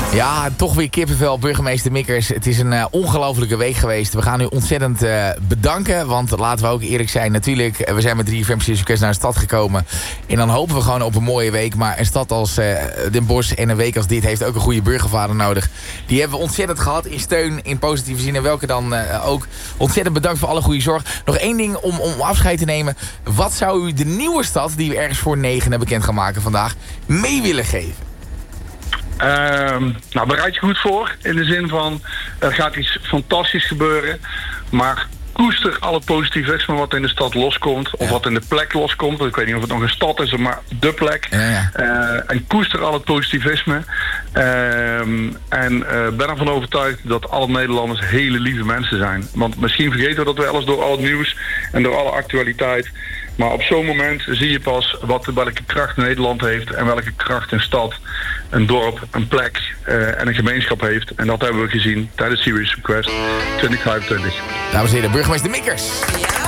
Ja, toch weer kippenvel, burgemeester Mikkers. Het is een ongelofelijke week geweest. We gaan u ontzettend bedanken. Want laten we ook eerlijk zijn, natuurlijk, we zijn met 3FM Serious Request naar de stad gekomen. En dan hopen we gewoon op een mooie week. Maar een stad als Den Bosch en een week als dit heeft ook een goede burgervader nodig. Die hebben we ontzettend gehad in steun, in positieve zin. En welke dan ook. Ontzettend bedankt voor alle goede zorg. Nog één ding om afscheid te nemen. Wat zou u de nieuwe stad, die we ergens voor 9 bekend gaan maken vandaag, mee willen geven? Bereid je goed voor. In de zin van, er gaat iets fantastisch gebeuren. Maar koester al het positivisme wat in de stad loskomt. Of wat in de plek loskomt. Ik weet niet of het nog een stad is, maar de plek. Ja. En koester al het positivisme. Ben ervan overtuigd dat alle Nederlanders hele lieve mensen zijn. Want misschien vergeten we dat wel eens door al het nieuws en door alle actualiteit. Maar op zo'n moment zie je pas welke kracht Nederland heeft en welke kracht een stad, een dorp, een plek en een gemeenschap heeft. En dat hebben we gezien tijdens Serious Request 2025. Dames en heren, burgemeester Mikkers. Ja.